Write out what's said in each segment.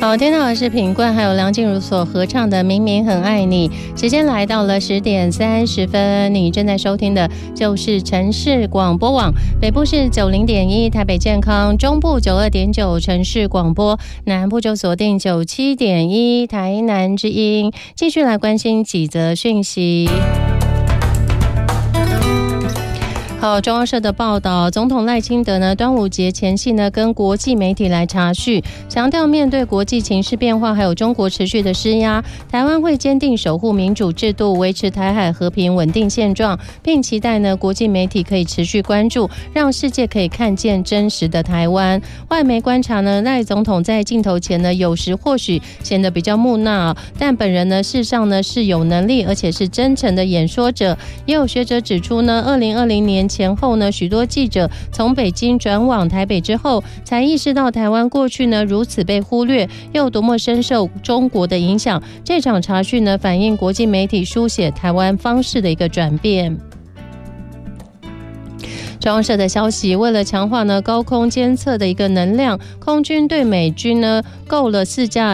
好，听到的是品冠还有梁静茹所合唱的《明明很爱你》。时间来到了10点30分，你正在收听的就是城市广播网，北部是90.1台北健康，中部92.9城市广播，南部就锁定97.1台南之音。继续来关心几则讯息。好，中央社的报道，总统赖清德呢，端午节前夕呢，跟国际媒体来查叙，强调面对国际情势变化，还有中国持续的施压，台湾会坚定守护民主制度，维持台海和平稳定现状，并期待呢，国际媒体可以持续关注，让世界可以看见真实的台湾。外媒观察呢，赖总统在镜头前呢，有时或许显得比较木讷，但本人呢，事实上呢是有能力，而且是真诚的演说者。也有学者指出呢，2020年前后呢，许多记者从北京转往台北之后，才意识到台湾过去呢如此被忽略，又多么深受中国的影响。这场查询呢，反映国际媒体书写台湾方式的一个转变。中央社的消息，为了强化呢高空监测的一个能量，空军对美军呢购了4架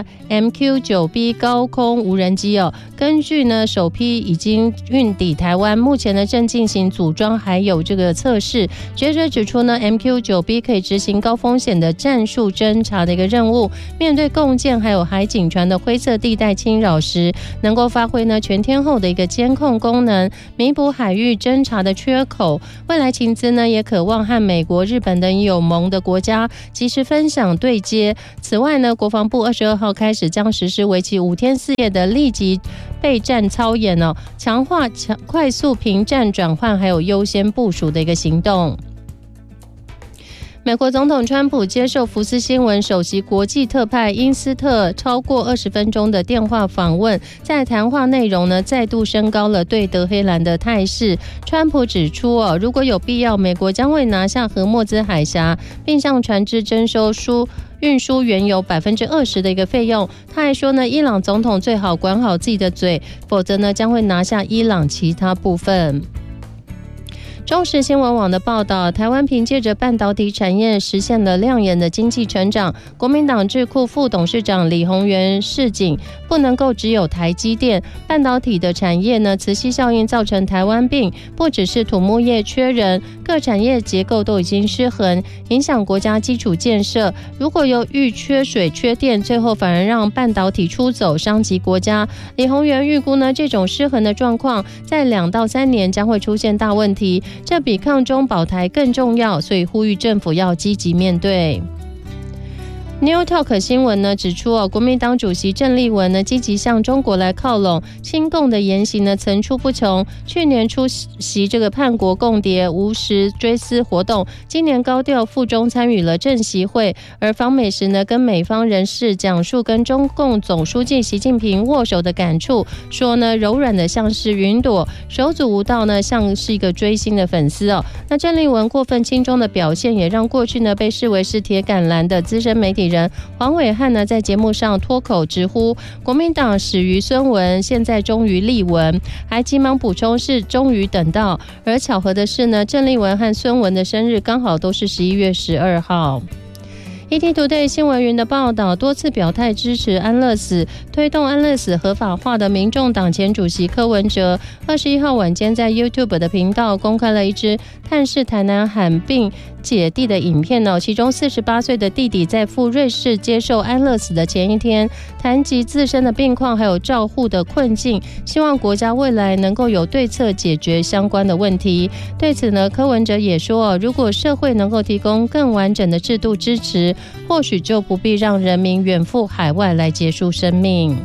MQ-9B 高空无人机哦。根据呢首批已经运抵台湾，目前呢正进行组装还有这个测试。学者指出呢 MQ-9B 可以执行高风险的战术侦察的一个任务，面对共舰还有海警船的灰色地带侵扰时，能够发挥呢全天候的一个监控功能，弥补海域侦察的缺口。未来情资呢也渴望和美国、日本等有盟的国家及时分享对接。此外呢，国防部22号开始将实施为期5天4夜的立即备战操演哦，强化快速平战转换还有优先部署的一个行动。美国总统川普接受福斯新闻首席国际特派因斯特超过20分钟的电话访问，在谈话内容呢再度升高了对德黑兰的态势。川普指出如果有必要，美国将会拿下荷默兹海峡，并向船只征收运输原油20%的一个费用。他还说呢，伊朗总统最好管好自己的嘴，否则呢将会拿下伊朗其他部分。中时新闻网的报道，台湾凭借着半导体产业实现了亮眼的经济成长。国民党智库副董事长李鸿源示警，不能够只有台积电，半导体的产业呢，磁吸效应造成台湾病，不只是土木业缺人，各产业结构都已经失衡，影响国家基础建设。如果由于缺水缺电，最后反而让半导体出走，伤及国家。李鸿源预估呢，这种失衡的状况在2到3年将会出现大问题。这比抗中保台更重要，所以呼吁政府要积极面对。New Talk 新闻呢指出国民党主席郑丽文呢积极向中国来靠拢，亲共的言行呢层出不穷。去年出席这个叛国共谍无实追思活动，今年高调赴中参与了政协会，而访美时呢跟美方人士讲述跟中共总书记习近平握手的感触，说呢柔软的像是云朵，手足无道呢像是一个追星的粉丝那郑丽文过分亲中的表现，也让过去呢被视为是铁杆蓝的资深媒体人黄伟汉呢在节目上脱口直呼国民党始于孙文，现在终于立文，还急忙补充是终于等到。而巧合的是呢，郑丽文和孙文的生日刚好都是11月12号。ETtoday 新闻云的报道，多次表态支持安乐死，推动安乐死合法化的民众党前主席柯文哲21号晚间在 YouTube 的频道公开了一支探视台南罕病姐弟的影片其中48岁的弟弟在赴瑞士接受安乐死的前一天，谈及自身的病况还有照护的困境，希望国家未来能够有对策解决相关的问题。对此呢，柯文哲也说如果社会能够提供更完整的制度支持，或许就不必让人民远赴海外来结束生命。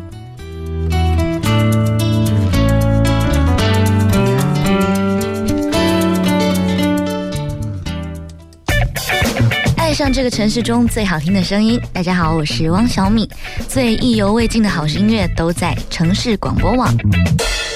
爱上这个城市中最好听的声音。大家好，我是汪小米，最意犹未尽的好音乐都在城市广播网。